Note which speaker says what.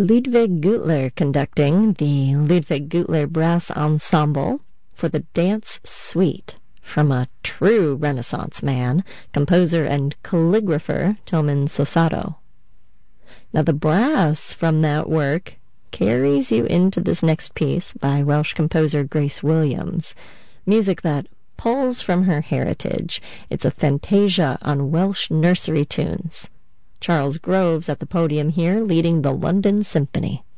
Speaker 1: Ludwig Gutler conducting the Ludwig Gutler Brass Ensemble for the Dance Suite from a true Renaissance man, composer and calligrapher Tilman Sosato. Now the brass from that work carries you into this next piece by Welsh composer Grace Williams, music that pulls from her heritage. It's a fantasia on Welsh nursery tunes. Charles Groves at the podium here leading the London Symphony.